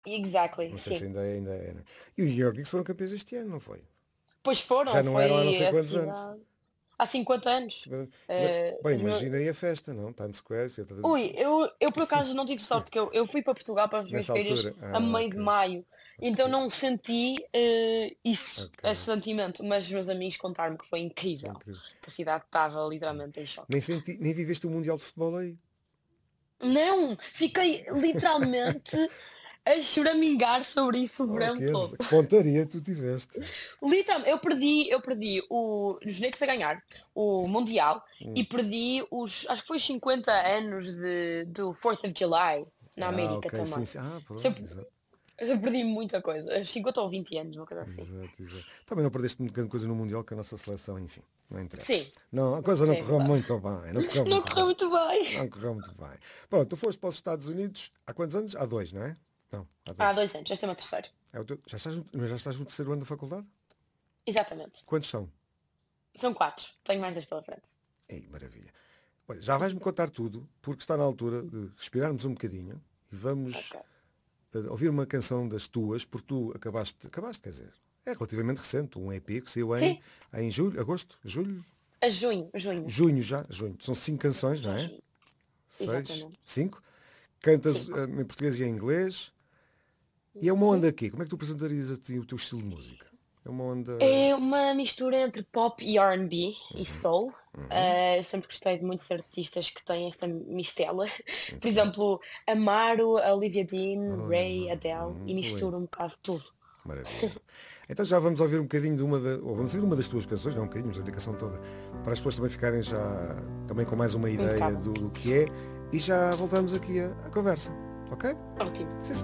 Exactly, Não sei se sim. ainda é, né? E os New York Knicks foram campeões este ano, não foi? Pois foram, Já não eram há não foi sei a quantos anos. cidade. Há 50 anos. Bem, Os meus- imagina aí a festa, não? Times Square, Ui, eu por acaso não tive sorte, que eu fui para Portugal para as minhas nessa férias altura. a Ah, meio de ok. maio, então Ok. não senti isso, Ok. esse sentimento, mas os meus amigos contaram-me que foi Foi incrível. incrível. A cidade estava literalmente em choque. Nem viveste o Mundial de Futebol aí. Não, fiquei literalmente a choramingar sobre isso o Oh, verão que, todo. que pontaria tu tiveste. Literalmente, eu perdi os Knicks a ganhar o Mundial e perdi acho que foi os 50 anos do 4th of July na Ah, América ok, sim, também. sim. Ah, pronto, Sempre, exato. eu já perdi muita coisa, 50 ou 20 anos, uma coisa assim. Exato, exato. Também não perdeste muito grande coisa no Mundial que a nossa seleção, enfim, não interessa. Sim, Não, a coisa não sim, é correu verdade. muito bem, não correu Não muito correu bem. muito bem. Não correu muito bem. Pronto, tu foste para os Estados Unidos há quantos anos? Há dois, não é? Não, há Há dois. 2 anos, este é o meu terceiro. Já estás no terceiro ano da faculdade? Exatamente. Quantos são? São 4, tenho mais 2 pela frente. Ei, maravilha. Olha, já vais-me contar tudo, porque está na altura de respirarmos um bocadinho e vamos Ok. ouvir uma canção das tuas, porque tu acabaste, quer dizer, é relativamente recente, um EP que saiu Sim, em julho, agosto, julho, a junho. junho já, junho. São cinco canções, não Já é? junho. Seis, Exatamente. cinco. Cantas 5. em português e em inglês. E é uma onda aqui. Como é que tu apresentarias a ti o teu estilo de música? É uma onda. É uma mistura entre pop e R&B e Uhum, soul. uhum, Eu sempre gostei de muitos artistas que têm esta mistela. Por muito bem. exemplo, Amaro, a Olivia Dean, Ai, Ray, mano, Adele e ui, misturo um bocado de tudo. maravilha. Então já vamos ouvir um bocadinho de ou vamos ouvir uma das tuas canções, não um bocadinho, mas a dedicação toda, para as pessoas também ficarem já também com mais uma ideia Impecável. do que é, e já voltamos aqui à conversa, ok? Ótimo. Sim,